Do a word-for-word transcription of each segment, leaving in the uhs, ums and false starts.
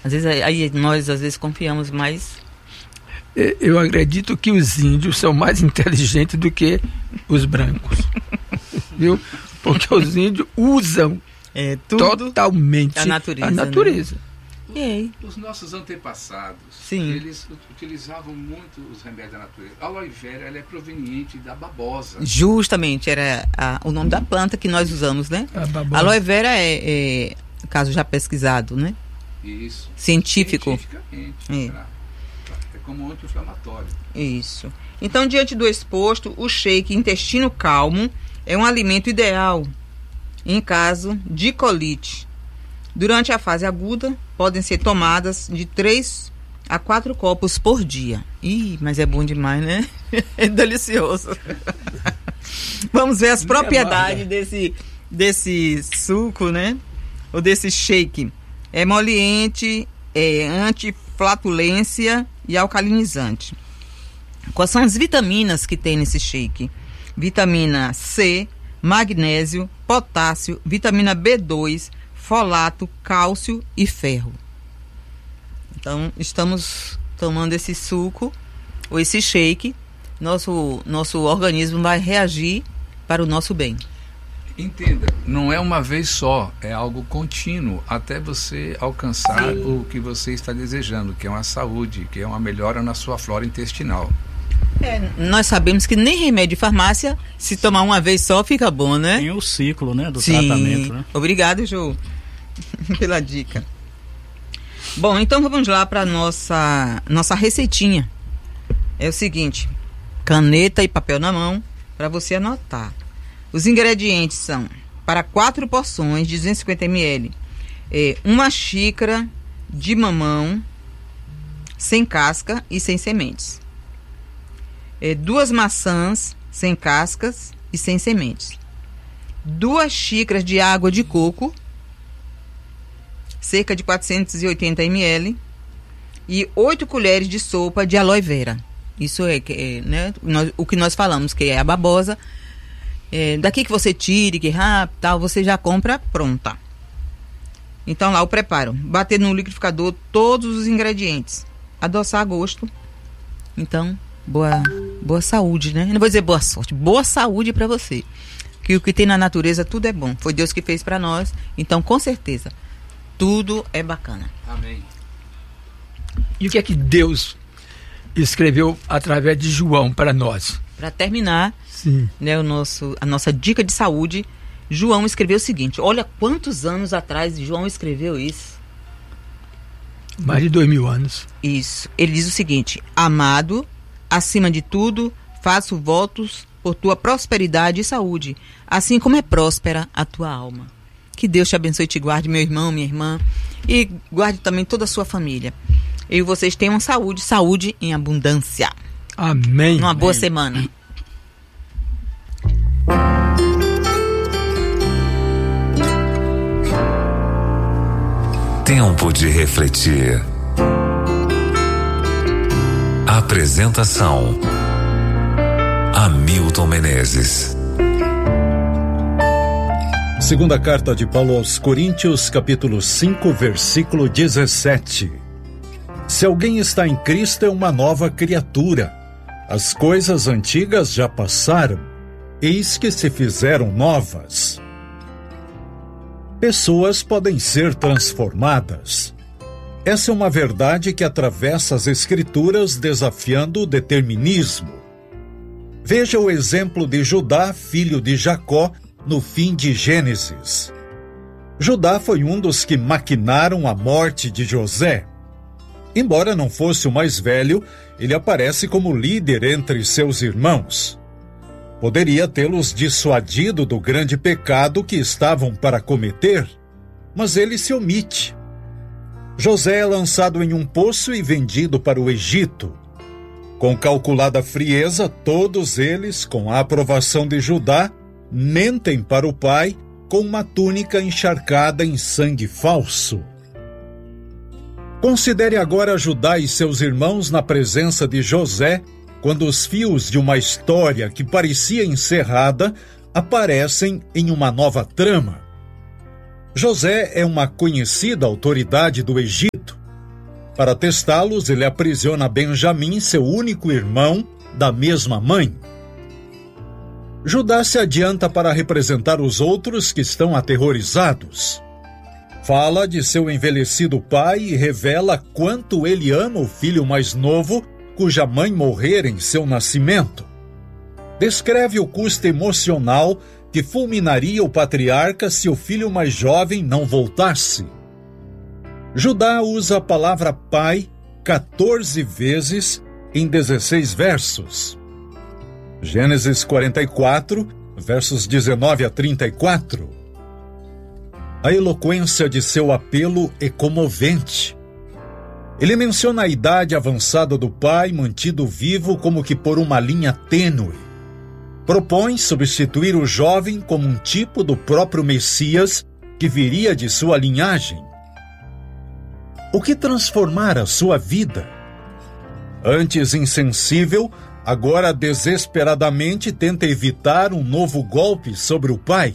Às vezes, aí nós às vezes confiamos mais. Eu acredito que os índios são mais inteligentes do que os brancos. Viu? Porque os índios usam é, tudo totalmente a natureza. A natureza. Né? Os nossos antepassados, Sim. eles utilizavam muito os remédios da natureza. A aloe vera, ela é proveniente da babosa. Justamente, era a, o nome da planta que nós usamos, né? A babosa. A aloe vera é, é, caso já pesquisado, né? Isso. Científico. Cientificamente. É. Pra, pra, é como anti-inflamatório. Isso. Então, diante do exposto, o shake intestino calmo é um alimento ideal em caso de colite. Durante a fase aguda, podem ser tomadas de três a quatro copos por dia. Ih, mas é bom demais, né? É delicioso. Vamos ver as propriedades desse, desse suco, né? Ou desse shake. É emoliente, é anti-flatulência e alcalinizante. Quais são as vitaminas que tem nesse shake? Vitamina C, magnésio, potássio, vitamina B dois, folato, cálcio e ferro. Então, estamos tomando esse suco, ou esse shake, nosso, nosso organismo vai reagir para o nosso bem. Entenda, não é uma vez só, é algo contínuo, até você alcançar Sim. o que você está desejando, que é uma saúde, que é uma melhora na sua flora intestinal. É, nós sabemos que nem remédio de farmácia, se tomar uma vez só, fica bom, né? Tem o ciclo, né, do Sim. tratamento, né? Obrigado, Ju, pela dica. Bom, então vamos lá para nossa nossa receitinha. É o seguinte, caneta e papel na mão para você anotar. Os ingredientes são, para quatro porções de duzentos e cinquenta mililitros, é, uma xícara de mamão sem casca e sem sementes. É, duas maçãs sem cascas e sem sementes. Duas xícaras de água de coco, cerca de quatrocentos e oitenta mililitros, e oito colheres de sopa de aloe vera. Isso é, é né, nós, o que nós falamos, que é a babosa. É, daqui que você tire, que rápido, tal, você já compra pronta. Então lá o preparo, bater no liquidificador todos os ingredientes, adoçar a gosto. Então, boa, boa saúde, né? Eu não vou dizer boa sorte, boa saúde para você. Que o que tem na natureza tudo é bom. Foi Deus que fez para nós, então com certeza tudo é bacana. Amém. E o que é que Deus escreveu através de João para nós? Para terminar, Sim. Né, o nosso, a nossa dica de saúde, João escreveu o seguinte, olha quantos anos atrás João escreveu isso. Mais de dois mil anos. Isso, ele diz o seguinte, amado, acima de tudo, faço votos por tua prosperidade e saúde, assim como é próspera a tua alma. Que Deus te abençoe e te guarde, meu irmão, minha irmã, e guarde também toda a sua família. E vocês tenham saúde, saúde em abundância. Amém. Uma boa Amém. semana. Tempo de refletir. Apresentação: Hamilton Menezes. Segunda carta de Paulo aos Coríntios, capítulo cinco, versículo dezessete. Se alguém está em Cristo, é uma nova criatura. As coisas antigas já passaram, eis que se fizeram novas. Pessoas podem ser transformadas. Essa é uma verdade que atravessa as Escrituras, desafiando o determinismo. Veja o exemplo de Judá, filho de Jacó, no fim de Gênesis. Judá foi um dos que maquinaram a morte de José. Embora não fosse o mais velho, ele aparece como líder entre seus irmãos. Poderia tê-los dissuadido do grande pecado que estavam para cometer, mas ele se omite. José é lançado em um poço e vendido para o Egito. Com calculada frieza, todos eles, com a aprovação de Judá, mentem para o pai com uma túnica encharcada em sangue falso. Considere agora Judá e seus irmãos na presença de José, quando os fios de uma história que parecia encerrada aparecem em uma nova trama. José é uma conhecida autoridade do Egito, Para testá-los, ele aprisiona Benjamim, seu único irmão, da mesma mãe. Judá se adianta para representar os outros que estão aterrorizados. Fala de seu envelhecido pai e revela quanto ele ama o filho mais novo, cuja mãe morrera em seu nascimento. Descreve o custo emocional que fulminaria o patriarca se o filho mais jovem não voltasse. Judá usa a palavra pai quatorze vezes em dezesseis versos. Gênesis quarenta e quatro, versos dezenove a trinta e quatro. A eloquência de seu apelo é comovente. Ele menciona a idade avançada do pai, mantido vivo como que por uma linha tênue. Propõe substituir o jovem como um tipo do próprio Messias que viria de sua linhagem. O que transformara sua vida? Antes insensível, agora desesperadamente tenta evitar um novo golpe sobre o pai.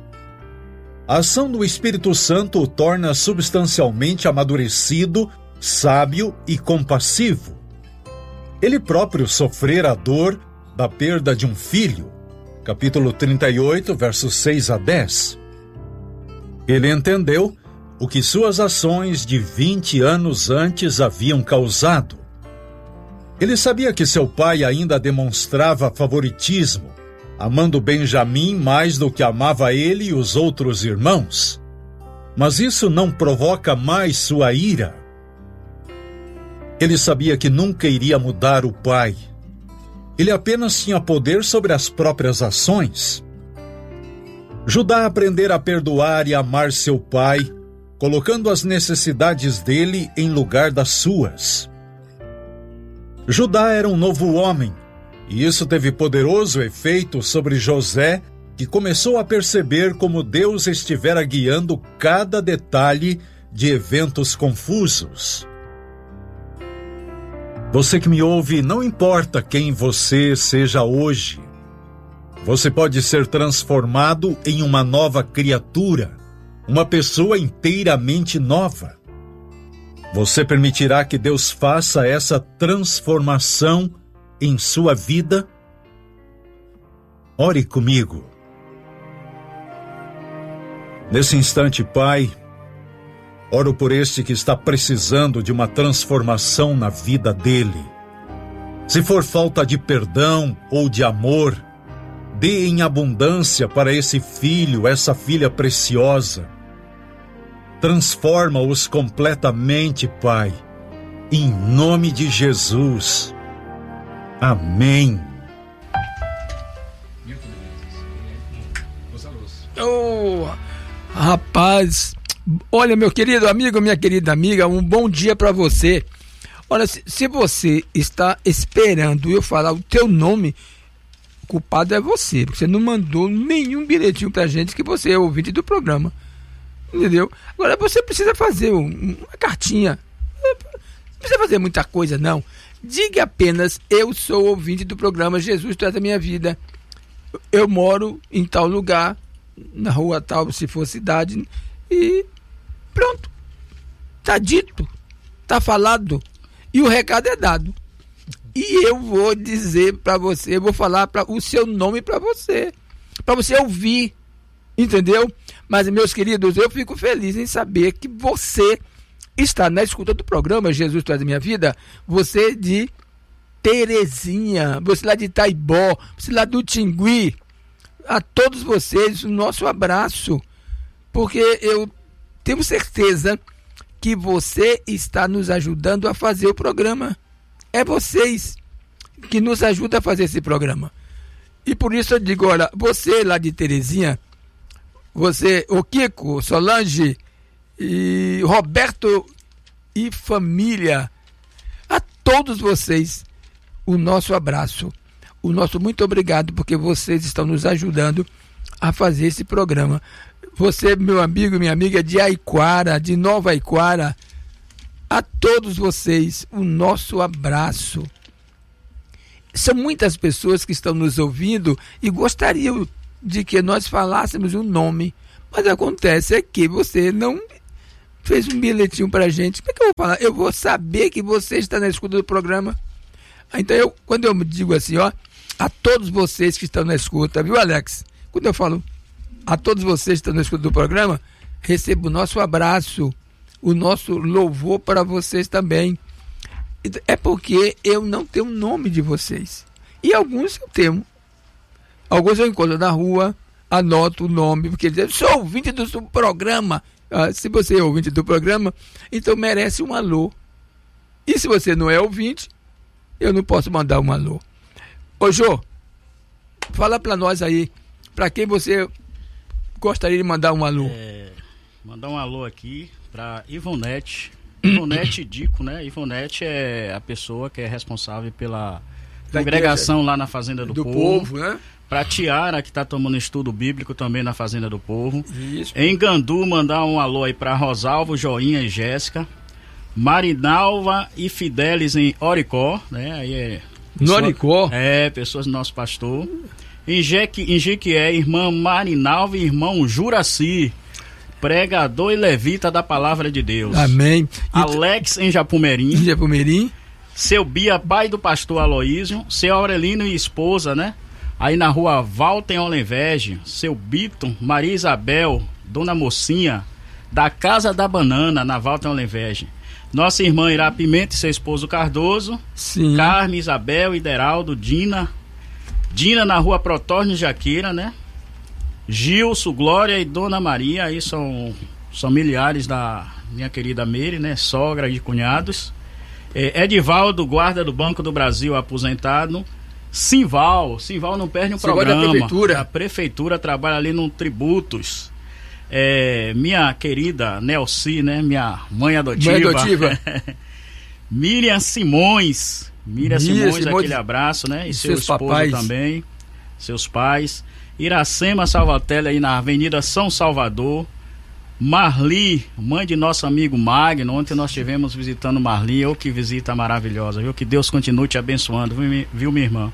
A ação do Espírito Santo o torna substancialmente amadurecido, sábio e compassivo. Ele próprio sofrera a dor da perda de um filho. Capítulo trinta e oito, versos seis a dez. Ele entendeu o que suas ações de vinte anos antes haviam causado. Ele sabia que seu pai ainda demonstrava favoritismo, amando Benjamim mais do que amava ele e os outros irmãos. Mas isso não provoca mais sua ira. Ele sabia que nunca iria mudar o pai. Ele apenas tinha poder sobre as próprias ações. Judá aprendera a perdoar e amar seu pai, colocando as necessidades dele em lugar das suas. Judá era um novo homem, e isso teve poderoso efeito sobre José, que começou a perceber como Deus estivera guiando cada detalhe de eventos confusos. Você que me ouve, não importa quem você seja hoje, você pode ser transformado em uma nova criatura, uma pessoa inteiramente nova. Você permitirá que Deus faça essa transformação em sua vida? Ore comigo. Nesse instante, Pai, oro por este que está precisando de uma transformação na vida dele. Se for falta de perdão ou de amor, dê em abundância para esse filho, essa filha preciosa. Transforma-os completamente, Pai, em nome de Jesus. Amém. Oh, rapaz, olha, meu querido amigo, minha querida amiga, um bom dia para você. Olha, se, se você está esperando eu falar o teu nome, o culpado é você, porque você não mandou nenhum bilhetinho pra gente que você é ouvinte do programa. Entendeu? Agora você precisa fazer um, uma cartinha. Não precisa fazer muita coisa, não. Diga apenas: eu sou ouvinte do programa Jesus Traz a Minha Vida. Eu moro em tal lugar, na rua tal, se for cidade. E pronto. Tá dito. Tá falado. E o recado é dado. E eu vou dizer para você, eu vou falar pra, o seu nome para você. Para você ouvir. Entendeu? Mas, meus queridos, eu fico feliz em saber que você está na escuta do programa Jesus Traz a Minha Vida. Você de Terezinha, você lá de Itaibó, você lá do Tingui. A todos vocês, o nosso abraço. Porque eu tenho certeza que você está nos ajudando a fazer o programa. É vocês que nos ajudam a fazer esse programa. E por isso eu digo, olha, você lá de Terezinha, você, o Kiko, Solange e Roberto e família, a todos vocês, o nosso abraço, o nosso muito obrigado, porque vocês estão nos ajudando a fazer esse programa. Você, meu amigo, minha amiga de Aiquara, de Nova Aiquara, a todos vocês, o nosso abraço. São muitas pessoas que estão nos ouvindo e gostariam de que nós falássemos um nome, mas acontece é que você não fez um bilhetinho pra gente. Como é que eu vou falar? Eu vou saber que você está na escuta do programa. Então, eu, quando eu digo assim, ó, a todos vocês que estão na escuta, viu, Alex? Quando eu falo a todos vocês que estão na escuta do programa, recebo o nosso abraço, o nosso louvor para vocês também. É porque eu não tenho o nome de vocês. E alguns eu tenho. Alguns eu encontro na rua, anoto o nome, porque dizem, sou ouvinte do seu programa. Ah, se você é ouvinte do programa, então merece um alô. E se você não é ouvinte, eu não posso mandar um alô. Ô Jô, fala pra nós aí, pra quem você gostaria de mandar um alô? É, mandar um alô aqui pra Ivonete. Ivonete Dico, né? Ivonete é a pessoa que é responsável pela da congregação igreja, lá na Fazenda do, do Povo. Povo, né? Pra Tiara, que tá tomando estudo bíblico também na Fazenda do Povo. Isso. Em Gandu, mandar um alô aí pra Rosalvo, Joinha e Jéssica. Marinalva e Fidelis em Oricó, né? Aí é pessoa, no Oricó? É, pessoas do nosso pastor. Em, Jequi, em Jequié, irmã Marinalva e irmão Juraci, pregador e levita da palavra de Deus. Amém. Alex em Japumerim. Em Japumerim. Seu Bia, pai do pastor Aloísio. Seu Aurelino e esposa, né? Aí na rua Walter Olenvege. Seu Bito, Maria Isabel, Dona Mocinha, da Casa da Banana, na Walter Olenvege. Nossa irmã Ira Pimenta e seu esposo Cardoso. Sim. Carme, Isabel, Ideraldo, Dina. Dina na rua Protórnio Jaqueira, né? Gilson, Glória e Dona Maria, aí são, são familiares da minha querida Meire, né? Sogra e cunhados. É, Edivaldo, guarda do Banco do Brasil, aposentado. Simval, Simval não perde um Simval programa. Da prefeitura. A prefeitura trabalha ali no Tributos. É, minha querida Nelci, né? Minha mãe adotiva. Mãe adotiva. Miriam Simões. Miriam Simões, Simões, aquele abraço, né? E, e seu esposo papais. Também. Seus pais. Iracema Salvatelli aí na Avenida São Salvador. Marli, mãe de nosso amigo Magno. Ontem nós estivemos visitando Marli. Oh, que visita maravilhosa, viu? Que Deus continue te abençoando, viu, viu minha irmã?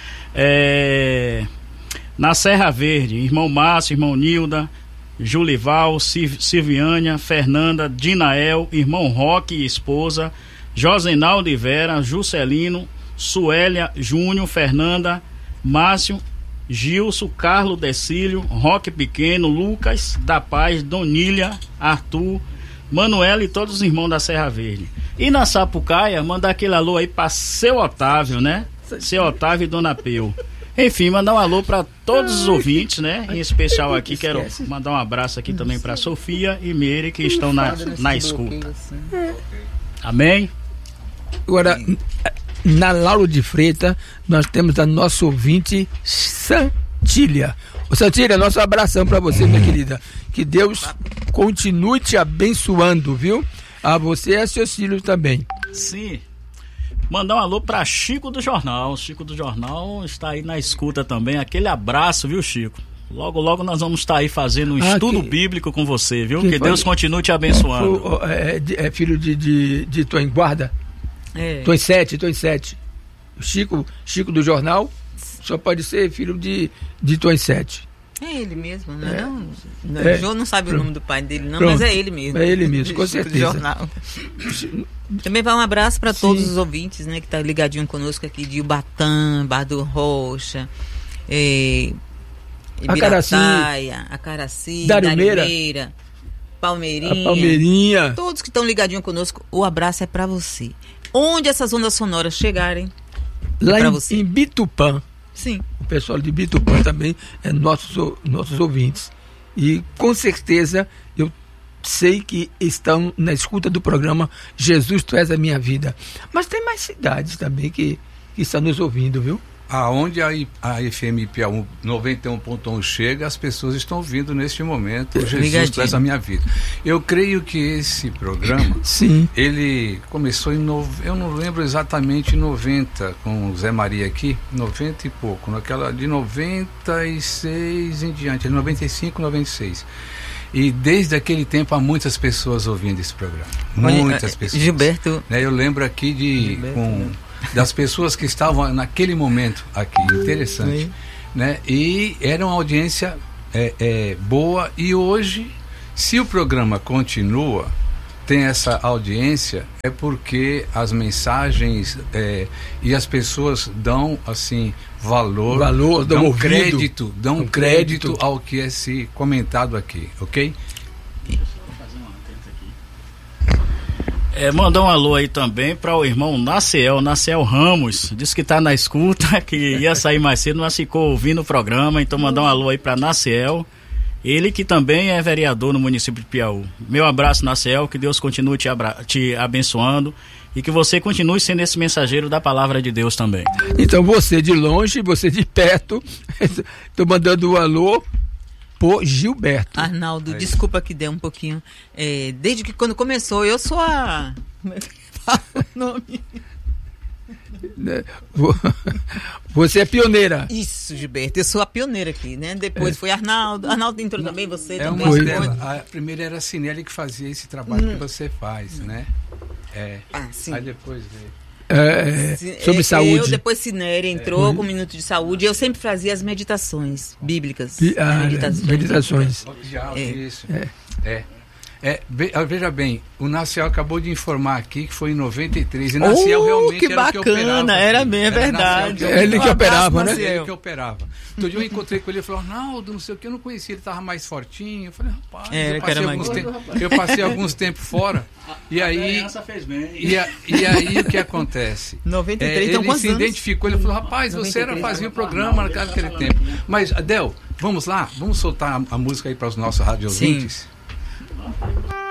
É... Na Serra Verde, irmão Márcio, irmão Nilda, Julival, Silviânia, Fernanda, Dinael, irmão Roque e esposa, Josenal de Vera, Juscelino, Suélia, Júnior, Fernanda, Márcio, Gilson, Carlos Decílio, Roque Pequeno, Lucas da Paz, Donília, Arthur, Manuela e todos os irmãos da Serra Verde. E na Sapucaia, mandar aquele alô aí para seu Otávio, né? Seu Otávio e Dona Peu. Enfim, mandar um alô para todos os ouvintes, né? Em especial aqui, quero mandar um abraço aqui também para Sofia e Meire, que estão na, na escuta. Amém? Agora, na Lauro de Freitas, nós temos a nossa ouvinte Santília. Ô Santília, nosso abração para você, minha querida. Que Deus continue te abençoando, viu? A você e a seus filhos também. Sim. Mandar um alô para Chico do Jornal. Chico do Jornal está aí na escuta também. Aquele abraço, viu, Chico? Logo, logo nós vamos estar aí fazendo um ah, estudo que, bíblico com você, viu? Que, que Deus continue te abençoando. É, é, é filho de, de, de Tom em Guarda? É. Tom em Sete, Tom em Sete. Chico, Chico do Jornal só pode ser filho de, de Tom em Sete. É ele mesmo, não é? é. Não, não, é. O João não sabe Pronto. o nome do pai dele, não, Pronto. mas é ele mesmo. É ele mesmo, com Chico certeza. Do Jornal. Também vai um abraço para todos os ouvintes, né, que tá ligadinho conosco aqui de Ubatã, Bar do Rocha, é, Ibirataia, Acaraci, Darimeira, Palmeirinha, a Palmeirinha. Todos que estão ligadinho conosco, o abraço é para você. Onde essas ondas sonoras chegarem, lá é em, você. em Bitupã. Sim. O pessoal de Bitupã também é nossos, nossos ouvintes. E com certeza eu sei que estão na escuta do programa Jesus Tu És a Minha Vida. Mas tem mais cidades também que, que estão nos ouvindo, viu? Aonde a, a F M Piauí noventa e um ponto um chega, as pessoas estão ouvindo neste momento Jesus Tu És a Minha Vida. Eu creio que esse programa, Sim. ele começou em, no, eu não lembro exatamente, em noventa, com o Zé Maria aqui, noventa e pouco, naquela de noventa e seis em diante, noventa e cinco, noventa e seis. E desde aquele tempo há muitas pessoas ouvindo esse programa. Muitas pessoas. Gilberto. Né, eu lembro aqui de... Gilberto, com, né? das pessoas que estavam naquele momento aqui, interessante, né? E era uma audiência é, é, boa, e hoje, se o programa continua, tem essa audiência é porque as mensagens é, e as pessoas dão assim valor, valor dão, dão crédito, dão um crédito, crédito ao que é se comentado aqui, ok? É, mandar um alô aí também para o irmão Naciel, Naciel Ramos, disse que tá na escuta, que ia sair mais cedo, mas ficou ouvindo o programa, então mandar um alô aí para Naciel, ele que também é vereador no município de Piauí. Meu abraço, Naciel, que Deus continue te, abra- te abençoando e que você continue sendo esse mensageiro da palavra de Deus também. Então você de longe, você de perto, estou mandando um alô por Gilberto. Arnaldo, é desculpa que deu um pouquinho. É, desde que quando começou, eu sou a. Como é que fala o nome? Você é pioneira. Isso, Gilberto, eu sou a pioneira aqui, né? Depois é. foi Arnaldo. Arnaldo entrou Não, também, você é também. Uma dela, a primeira era a Cinelli que fazia esse trabalho hum. que você faz, né? É. Ah, sim. Aí depois veio. É, sobre eu, saúde. Eu, depois Cinere entrou é. com um minuto de saúde. Eu sempre fazia as meditações bíblicas. Ah, meditações. meditações. É. Isso. É. é. É, veja bem, o Naciel acabou de informar aqui que foi em noventa e três. E Naciel oh, realmente que era bacana, o que operava. Era mesmo, é verdade. Que ele que operava, né? Ele que operava. Todo dia eu encontrei com ele e falou: Arnaldo, não sei o que, eu não conhecia, ele estava mais fortinho. Eu falei: rapaz, é, eu, passei alguns tempo, eu passei alguns tempos fora. E aí, fez bem. E, a, e aí o que acontece? noventa e três, é, então, ele se anos? identificou, ele falou: rapaz, você era, fazia o programa naquele tempo. Mas, Adel, vamos lá, vamos soltar a, a música aí para os nossos rádio ouvintes. Sim.